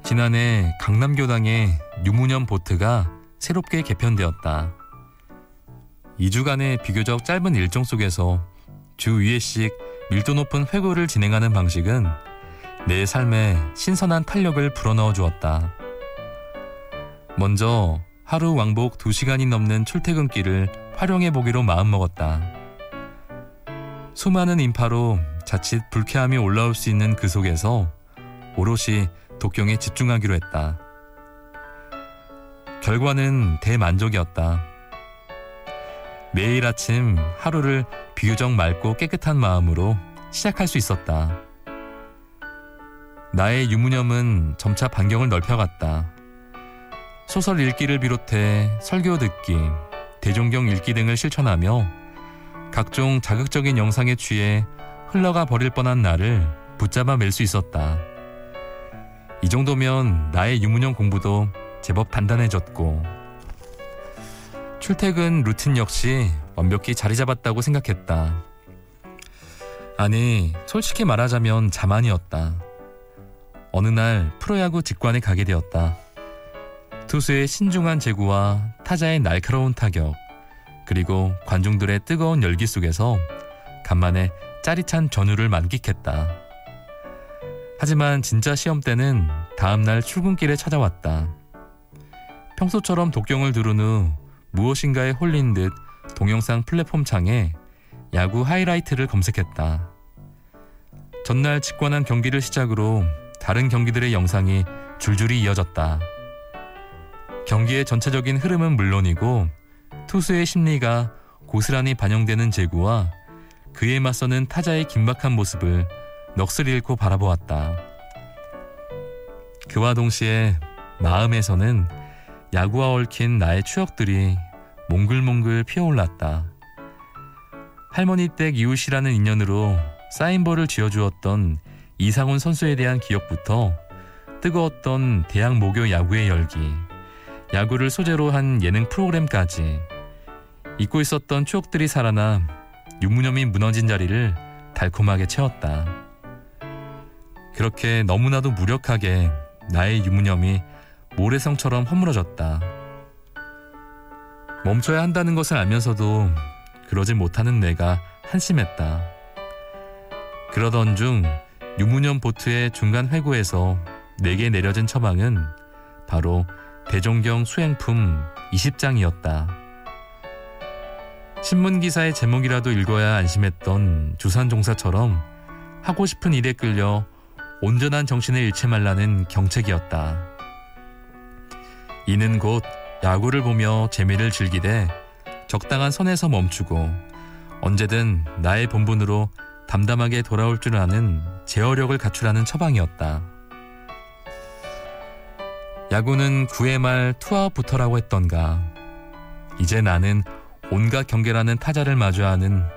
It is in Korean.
지난해 강남교당의 유문현 보트가 새롭게 개편되었다. 2주간의 비교적 짧은 일정 속에서 주 2회씩 밀도 높은 회고를 진행하는 방식은 내 삶에 신선한 탄력을 불어넣어 주었다. 먼저 하루 왕복 2시간이 넘는 출퇴근길을 활용해보기로 마음먹었다. 수많은 인파로 자칫 불쾌함이 올라올 수 있는 그 속에서 오롯이 독경에 집중하기로 했다. 결과는 대만족이었다. 매일 아침 하루를 비교적 맑고 깨끗한 마음으로 시작할 수 있었다. 나의 유무념은 점차 반경을 넓혀갔다. 소설 읽기를 비롯해 설교 듣기, 대종경 읽기 등을 실천하며 각종 자극적인 영상에 취해 흘러가 버릴 뻔한 나를 붙잡아 맬 수 있었다. 이 정도면 나의 유무념 공부도 제법 단단해졌고 출퇴근 루틴 역시 완벽히 자리 잡았다고 생각했다. 아니, 솔직히 말하자면 자만이었다. 어느 날 프로야구 직관에 가게 되었다. 투수의 신중한 제구와 타자의 날카로운 타격, 그리고 관중들의 뜨거운 열기 속에서 간만에 짜릿한 전율을 만끽했다. 하지만 진짜 시험 때는 다음날 출근길에 찾아왔다. 평소처럼 독경을 들은 후 무엇인가에 홀린 듯 동영상 플랫폼 창에 야구 하이라이트를 검색했다. 전날 직관한 경기를 시작으로 다른 경기들의 영상이 줄줄이 이어졌다. 경기의 전체적인 흐름은 물론이고 투수의 심리가 고스란히 반영되는 제구와 그에 맞서는 타자의 긴박한 모습을 넋을 잃고 바라보았다. 그와 동시에 마음에서는 야구와 얽힌 나의 추억들이 몽글몽글 피어올랐다. 할머니 댁 이웃이라는 인연으로 사인볼을 쥐어주었던 이상훈 선수에 대한 기억부터 뜨거웠던 대학 모교 야구의 열기, 야구를 소재로 한 예능 프로그램까지 잊고 있었던 추억들이 살아나 유무념이 무너진 자리를 달콤하게 채웠다. 그렇게 너무나도 무력하게 나의 유무념이 모래성처럼 허물어졌다. 멈춰야 한다는 것을 알면서도 그러지 못하는 내가 한심했다. 그러던 중 유무념 보트의 중간 회고에서 내게 내려진 처방은 바로 대종경 수행품 20장이었다. 신문기사의 제목이라도 읽어야 안심했던 주산종사처럼 하고 싶은 일에 끌려 온전한 정신을 잃지 말라는 경책이었다. 이는 곧 야구를 보며 재미를 즐기되 적당한 선에서 멈추고 언제든 나의 본분으로 담담하게 돌아올 줄 아는 제어력을 갖추라는 처방이었다. 야구는 9회 말 투아웃부터라고 했던가. 이제 나는 온갖 경계라는 타자를 마주하는